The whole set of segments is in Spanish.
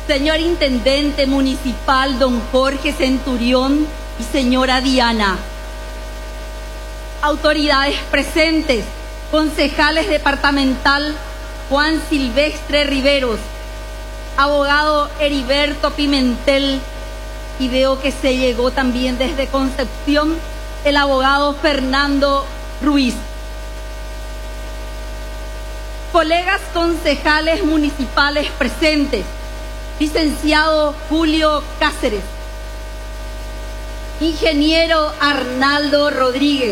señor Intendente Municipal, don Jorge Centurión y señora Diana, autoridades presentes, concejales departamental Juan Silvestre Riveros, abogado Heriberto Pimentel, y veo que se llegó también desde Concepción el abogado Fernando Ruiz. Colegas concejales municipales presentes, licenciado Julio Cáceres, ingeniero Arnaldo Rodríguez,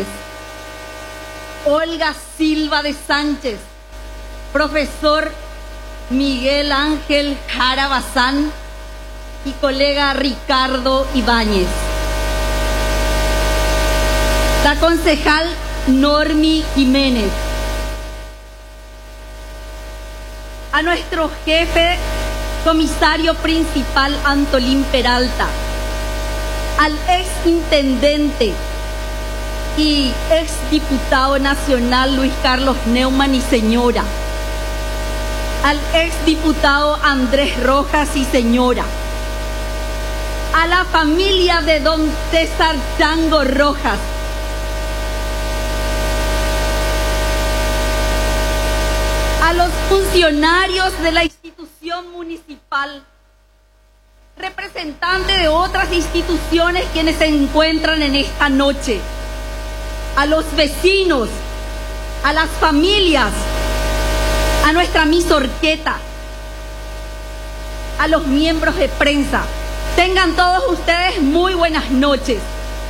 Olga Silva de Sánchez, profesor Miguel Ángel Jara Bazán y colega Ricardo Ibáñez. La concejal Normi Jiménez. A nuestro jefe comisario principal Antolín Peralta, al ex intendente y ex diputado nacional Luis Carlos Neumann y señora, al ex diputado Andrés Rojas y señora, a la familia de don César Chango Rojas, a los funcionarios de la institución municipal, representantes de otras instituciones quienes se encuentran en esta noche, a los vecinos, a las familias, a nuestra Miss Orqueta, a los miembros de prensa. Tengan todos ustedes muy buenas noches.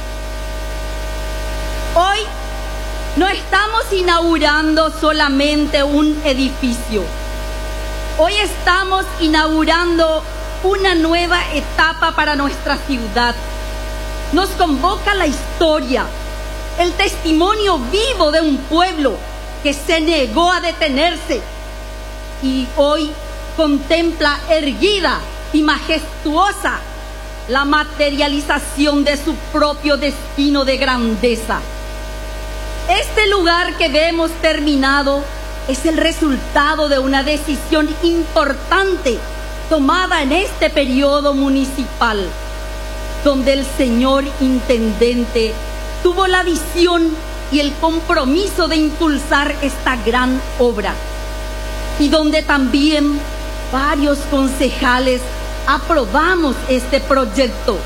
Hoy no estamos inaugurando solamente un edificio. Hoy estamos inaugurando una nueva etapa para nuestra ciudad. Nos convoca la historia, el testimonio vivo de un pueblo que se negó a detenerse y hoy contempla erguida y majestuosa la materialización de su propio destino de grandeza. Este lugar que vemos terminado es el resultado de una decisión importante tomada en este periodo municipal, donde el señor intendente tuvo la visión y el compromiso de impulsar esta gran obra, y donde también varios concejales aprobamos este proyecto